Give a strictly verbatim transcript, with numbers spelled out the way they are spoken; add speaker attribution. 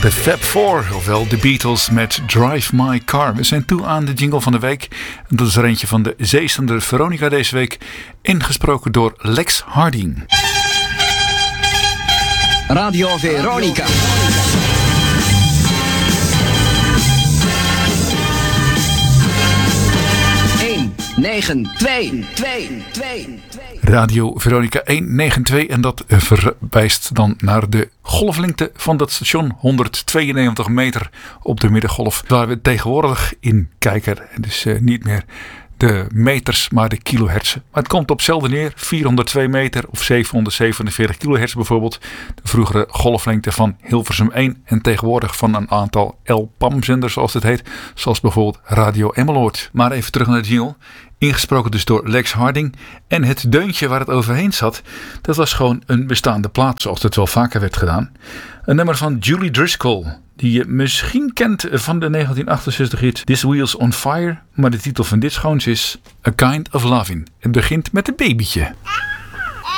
Speaker 1: De Fab Four, ofwel de Beatles met Drive My Car. We zijn toe aan de jingle van de week. En dat is er eentje van de zeezender Veronica deze week. Ingesproken door Lex Harding.
Speaker 2: Radio Veronica. negen twee twee twee
Speaker 1: Radio Veronica honderdnegenentwintig en dat verwijst dan naar de golflengte van dat station. honderdtweeënnegentig meter op de middengolf. Waar we tegenwoordig in kijken. Dus uh, niet meer de meters, maar de kilohertz. Maar het komt op hetzelfde neer. vierhonderdtwee meter of zevenhonderdzevenenveertig kilohertz bijvoorbeeld. De vroegere golflengte van Hilversum één. En tegenwoordig van een aantal L P A M-zenders zoals het heet. Zoals bijvoorbeeld Radio Emmeloord. Maar even terug naar de jingle. Ingesproken dus door Lex Harding. En het deuntje waar het overheen zat, dat was gewoon een bestaande plaat, zoals het wel vaker werd gedaan. Een nummer van Julie Driscoll, die je misschien kent van de negentien achtenzestig hit This Wheel's on Fire. Maar de titel van dit schoons is A Kind of Loving. Het begint met een babytje.